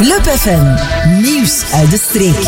Club FM, nieuws uit de streek.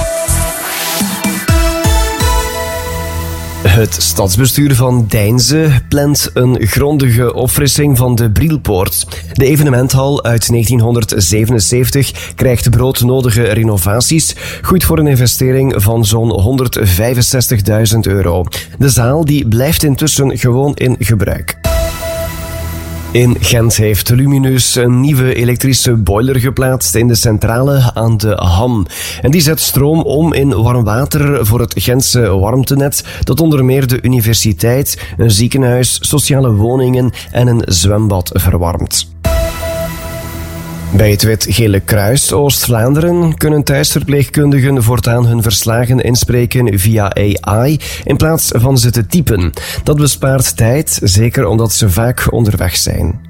Het stadsbestuur van Deinze plant een grondige opfrissing van de Brielpoort. De evenementhal uit 1977 krijgt broodnodige renovaties, goed voor een investering van zo'n €165.000. De zaal die blijft intussen gewoon in gebruik. In Gent heeft Luminus een nieuwe elektrische boiler geplaatst in de centrale aan de Ham. En die zet stroom om in warm water voor het Gentse warmtenet, dat onder meer de universiteit, een ziekenhuis, sociale woningen en een zwembad verwarmt. Bij het Wit-Gele Kruis Oost-Vlaanderen kunnen thuisverpleegkundigen voortaan hun verslagen inspreken via AI in plaats van ze te typen. Dat bespaart tijd, zeker omdat ze vaak onderweg zijn.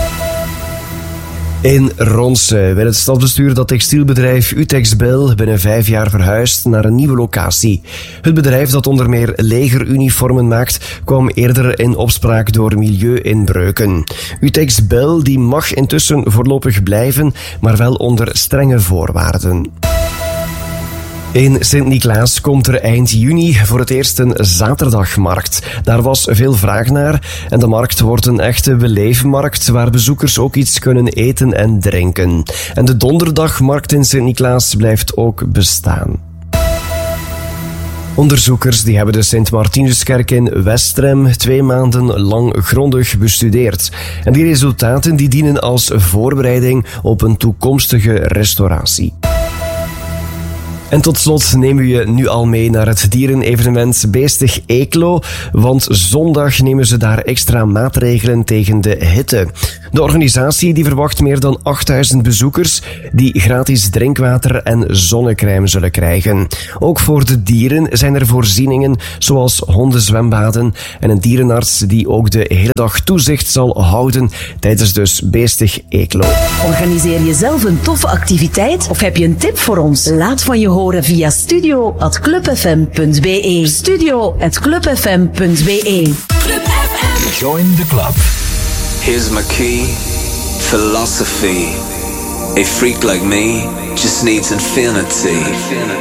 In Ronse wil het stadsbestuur dat textielbedrijf Utexbel binnen 5 jaar verhuist naar een nieuwe locatie. Het bedrijf dat onder meer legeruniformen maakt, kwam eerder in opspraak door milieuinbreuken. Utexbel die mag intussen voorlopig blijven, maar wel onder strenge voorwaarden. In Sint-Niklaas komt er eind juni voor het eerst een zaterdagmarkt. Daar was veel vraag naar en de markt wordt een echte beleefmarkt waar bezoekers ook iets kunnen eten en drinken. En de donderdagmarkt in Sint-Niklaas blijft ook bestaan. Onderzoekers die hebben de Sint-Martinuskerk in Westrem 2 maanden lang grondig bestudeerd. En die resultaten die dienen als voorbereiding op een toekomstige restauratie. En tot slot nemen we je nu al mee naar het dierenevenement Beestig Eeklo, want zondag nemen ze daar extra maatregelen tegen de hitte. De organisatie die verwacht meer dan 8000 bezoekers die gratis drinkwater en zonnecrème zullen krijgen. Ook voor de dieren zijn er voorzieningen zoals hondenzwembaden en een dierenarts die ook de hele dag toezicht zal houden tijdens dus Beestig Eeklo. Organiseer je zelf een toffe activiteit of heb je een tip voor ons? Laat van je horen via studio@clubfm.be. studio@clubfm.be. Club FM. Join the club. Here's my key, philosophy. A freak like me just needs infinity.